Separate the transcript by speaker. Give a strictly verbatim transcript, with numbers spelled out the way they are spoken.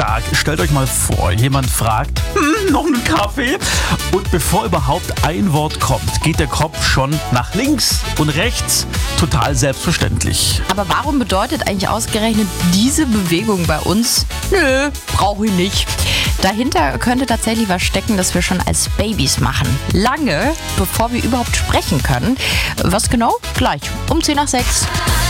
Speaker 1: stark. Stellt euch mal vor, jemand fragt, hm, noch einen Kaffee? Und bevor überhaupt ein Wort kommt, geht der Kopf schon nach links und rechts. Total selbstverständlich.
Speaker 2: Aber warum bedeutet eigentlich ausgerechnet diese Bewegung bei uns? Nö, brauche ich nicht. Dahinter könnte tatsächlich was stecken, das wir schon als Babys machen. Lange, bevor wir überhaupt sprechen können. Was genau? Gleich um zehn nach sechs.